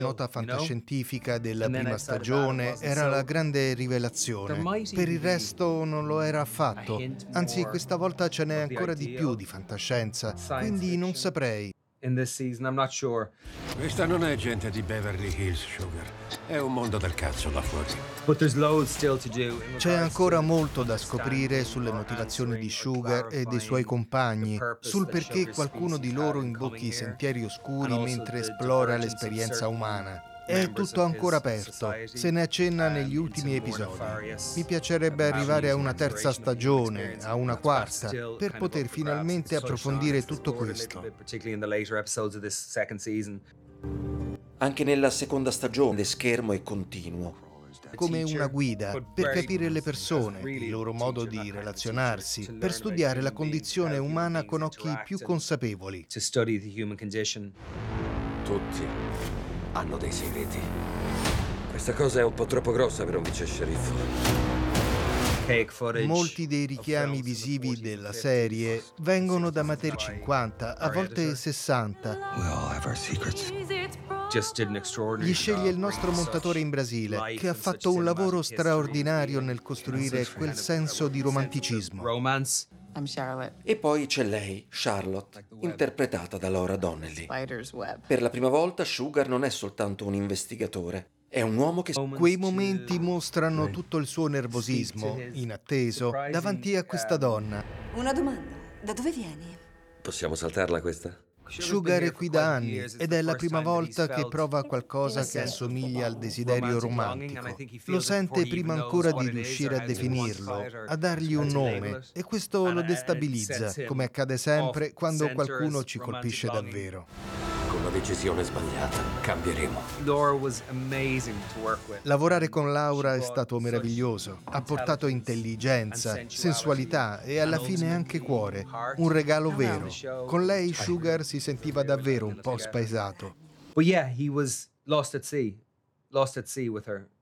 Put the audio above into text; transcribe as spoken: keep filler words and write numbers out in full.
nota fantascientifica della prima stagione era la grande rivelazione. Per il resto non lo era affatto. Anzi, questa volta ce n'è ancora di più di fantascienza, quindi non saprei. Questa non è gente di Beverly Hills, Sugar. È un mondo del cazzo là fuori. C'è ancora molto da scoprire sulle motivazioni di Sugar e dei suoi compagni, sul perché qualcuno di loro imbocchi sentieri oscuri mentre esplora l'esperienza umana. È tutto ancora aperto, se ne accenna negli ultimi episodi. Mi piacerebbe arrivare a una terza stagione, a una quarta, per poter finalmente approfondire tutto questo. Anche nella seconda stagione lo schermo è continuo. Come una guida per capire le persone, il loro modo di relazionarsi, per studiare la condizione umana con occhi più consapevoli. Tutti hanno dei segreti. Questa cosa è un po' troppo grossa per un vice sceriffo. Molti dei richiami visivi della serie vengono da materie cinquanta, a volte sessanta. Gli sceglie il nostro montatore in Brasile, che ha fatto un lavoro straordinario nel costruire quel senso di romanticismo. I'm Charlotte. E poi c'è lei, Charlotte, interpretata da Laura Donnelly. Spider's web. Per la prima volta Sugar non è soltanto un investigatore, è un uomo che... Quei momenti mostrano tutto il suo nervosismo, inatteso, davanti a questa donna. Una domanda, da dove vieni? Possiamo saltarla questa? Sugar è qui da anni ed è la prima volta che prova qualcosa che assomiglia al desiderio romantico. Lo sente prima ancora di riuscire a definirlo, a dargli un nome, e questo lo destabilizza, come accade sempre quando qualcuno ci colpisce davvero. Con la decisione sbagliata cambieremo. Lavorare con Laura è stato meraviglioso. Ha portato intelligenza, sensualità e alla fine anche cuore. Un regalo vero. Con lei Sugar si sentiva davvero un po' spaesato. But yeah, he was lost at sea. Lost at sea with her.